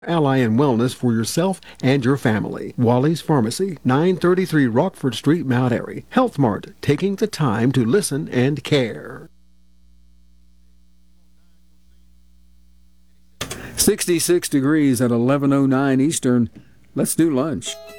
Ally and wellness for yourself and your family. Wally's Pharmacy, 933 Rockford Street, Mount Airy. Health Mart, taking the time to listen and care. 66 degrees at 11:09 Eastern. Let's do lunch.